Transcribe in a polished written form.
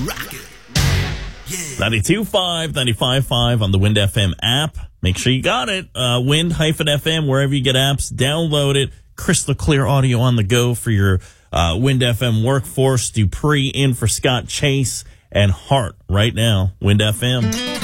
92.5, 95.5 on the Wind FM app. Make sure you got it. Wind-FM, wherever you get apps, download it. Crystal clear audio on the go for your Wind FM workforce. Dupree in for Scott Chase and Hart right now. Wind FM.